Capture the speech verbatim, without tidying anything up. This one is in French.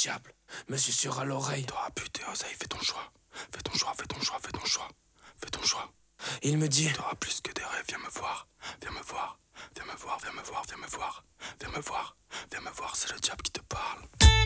diable me susurre à l'oreille. Toi, putain, oseille, fais ton choix. Fais ton choix, fais ton choix, fais ton choix. Fais ton choix. Il me dit, T'auras plus que des rêves, viens me voir. Viens me voir. Viens me voir, viens me voir, viens me voir. Viens me voir. Viens me voir, c'est le diable qui te parle.